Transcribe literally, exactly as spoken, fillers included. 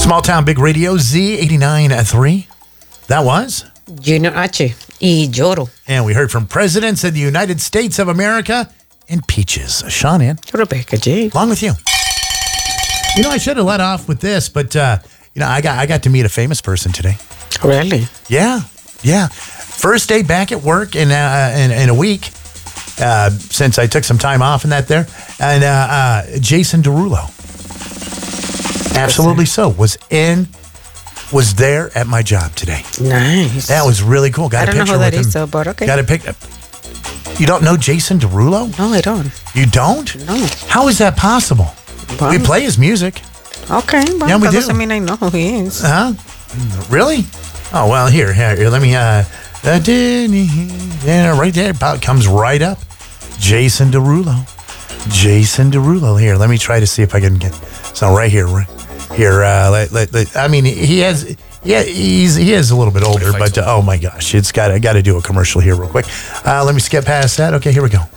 Small Town Big Radio, Z eighty-nine point three. That was Junior H. Y Lloro. And we heard from presidents of the United States of America and Peaches. Sean in. Rebecca J. Along with you. You know, I should have let off with this, but, uh, you know, I got I got to meet a famous person today. Really? Yeah, yeah. First day back at work in, uh, in, in a week uh, since I took some time off and that there. And uh, uh, Jason Derulo. Absolutely so. Was in, was there at my job today. Nice. That was really cool. Got I a don't know picture who that with him. is, though, but okay. Got a pic. You don't know Jason Derulo? No, I don't. You don't? No. How is that possible? Well, we play his music. Okay, well, Yeah, we that do. doesn't mean I know who he is. Huh? Really? Oh, well, here, here, here let me, uh, uh, yeah, right there, about comes right up. Jason Derulo. Jason Derulo. Here, let me try to see if I can get, so right here, right here, uh, let, let, let, I mean, he has, yeah, he's, he is a little bit older, but, uh, oh my gosh, it's got, I got to do a commercial here real quick. Uh, let me skip past that. Okay, here we go.